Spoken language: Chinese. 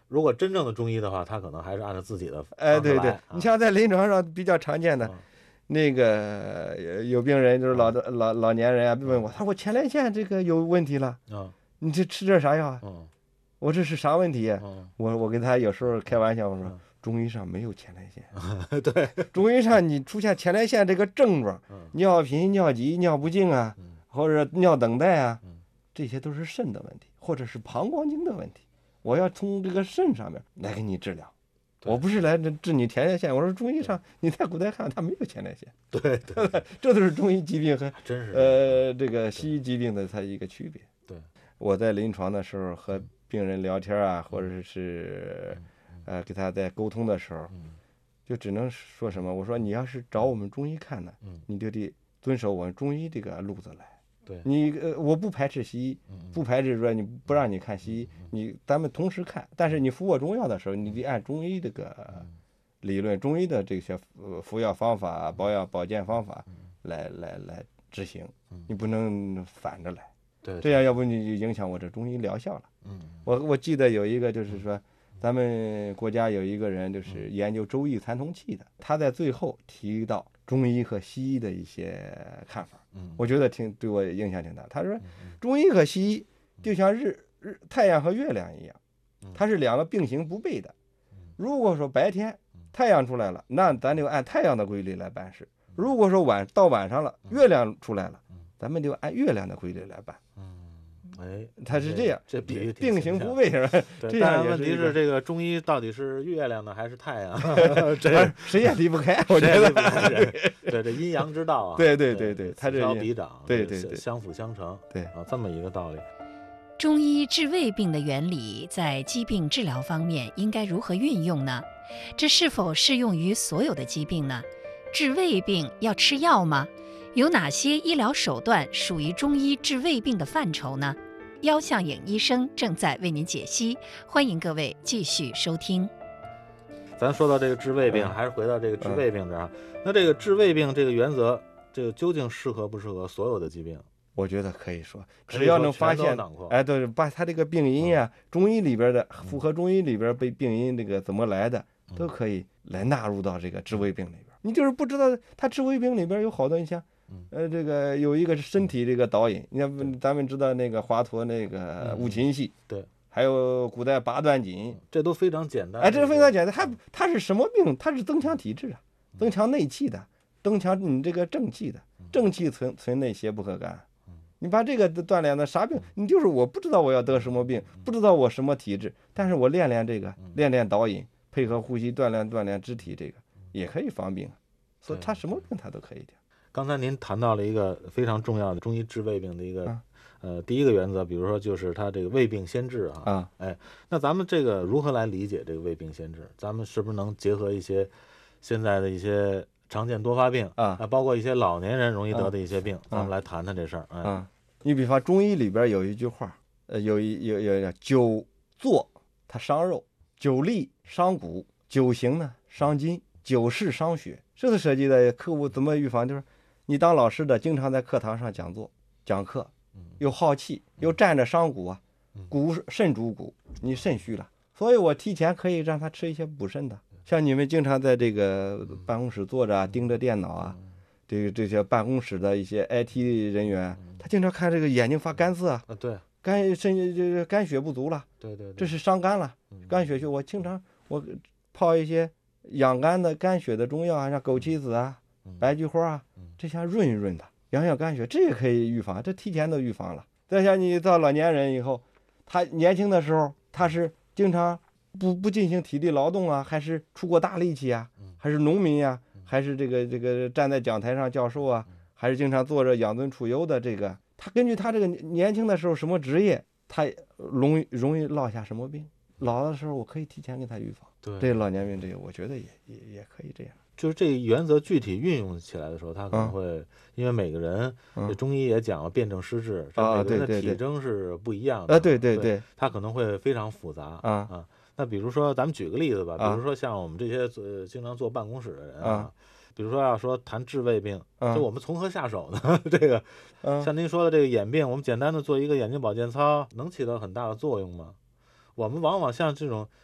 如果真正的中医的话，他可能还是按照自己的方式来。 对对，你像在临床上比较常见的。那个有病人就是老年人啊，问我，他说我前列腺这个有问题了，你这吃这啥药啊？我这是啥问题啊？我跟他有时候开玩笑，我说中医上没有前列腺， 对， 中医上你出现前列腺这个症状，尿频、尿急、尿不尽啊，或者尿等待啊，这些都是肾的问题，或者是膀胱经的问题，我要从这个肾上面来给你治疗。我不是来治你前列腺，我说中医上你在古代看他没有前列腺， 对， 这都是中医疾病和真是这个西医疾病的它一个区别。 对， 我在临床的时候和病人聊天啊，或者是给他在沟通的时候，就只能说什么，我说你要是找我们中医看呢，你就得遵守我们中医这个路子来。 对， 我不排斥西医，不排斥说你不让你看西医，咱们同时看。但是你服我中药的时候，你得按中医这个理论、中医的这些服药方法、保健方法来执行，你不能反着来。 对， 这样要不你就影响我这中医疗效了。我记得有一个就是说，咱们国家有一个人就是研究周易参同气的，他在最后提到中医和西医的一些看法。我觉得对我影响挺大。他说，中医和西医就像太阳和月亮一样，它是两个并行不悖的。如果说白天太阳出来了，那咱就按太阳的规律来办事；如果说到晚上了，月亮出来了，咱们就按月亮的规律来办。它是这样， 这比喻并行不悖是吧？ 对，但问题是这个中医到底是月亮呢还是太阳？ 这谁也离不开，我觉得。 对，这阴阳之道啊， 对，它这此消彼长， 对， 相辅相成， 对啊，这么一个道理。 中医治胃病的原理在疾病治疗方面应该如何运用呢？这是否适用于所有的疾病呢？治胃病要吃药吗？有哪些医疗手段属于中医治胃病的范畴呢？腰向影医生正在为您解析，欢迎各位继续收听。 咱说到这个治胃病，还是回到这个治胃病这儿。那这个治胃病这个原则，这个究竟适合不适合所有的疾病？ 我觉得可以说，只要能发现，对，把他这个病因呀，中医里边的符合中医里边被病因这个怎么来的，都可以来纳入到这个治胃病里边。你就是不知道，他治胃病里边有好多，你像。这个有一个是身体这个导引，你看咱们知道那个华佗那个五禽戏， 对， 还有古代八段锦， 这都非常简单。 这是非常简单。它是什么病？它是增强体质啊，增强内气的，增强你这个正气的，正气存内，邪不可干。你把这个锻炼的啥病？你就是我不知道我要得什么病，不知道我什么体质，但是我练这个，练导引，配合呼吸锻炼肢体，这个也可以防病。所以他什么病他都可以的。 刚才您谈到了一个非常重要的中医治胃病的一个第一个原则，比如说就是它这个胃病先治啊。那咱们这个如何来理解这个胃病先治？咱们是不是能结合一些现在的一些常见多发病包括一些老年人容易得的一些病，咱们来谈谈这事儿。 你比方中医里边有一句话，有久坐它伤肉，久立伤骨，久行呢伤筋，久视伤血。这是涉及的客户怎么预防，就是你当老师的经常在课堂上讲课，又好气，又站着伤骨啊，肾主骨，你肾虚了，所以我提前可以让他吃一些补肾的。像你们经常在这个办公室坐着盯着电脑啊，这些办公室的一些 IT 人员，他经常看这个眼睛发干涩啊， 对， 肝血不足了， 对， 这是伤肝了，肝血虚。我经常泡一些养肝的肝血的中药啊，像枸杞子啊、白菊花啊，这像润一润它，养肝血，这也可以预防，这提前都预防了。再像你到老年人以后，他年轻的时候他是经常不进行体力劳动啊，还是出过大力气啊，还是农民啊，还是这个站在讲台上教授啊，还是经常做着养尊处优的这个，他根据他这个年轻的时候什么职业，他容易落下什么病，老的时候我可以提前给他预防。 对， 这老年病这个我觉得也可以这样。 就是这个原则具体运用起来的时候，他可能会因为每个人，中医也讲了辨证施治，每个人的体征是不一样的。 对， 他可能会非常复杂那比如说咱们举个例子吧，比如说像我们这些经常坐办公室的人比如说要说谈治胃病，就我们从何下手呢？这个像您说的这个眼病，我们简单的做一个眼睛保健操，能起到很大的作用吗？我们往往像这种